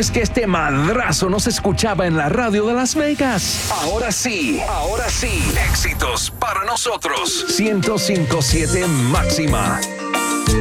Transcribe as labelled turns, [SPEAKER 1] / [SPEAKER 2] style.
[SPEAKER 1] es que este madrazo no se escuchaba en la radio de Las Vegas? Ahora sí, éxitos para nosotros. 105.7 máxima.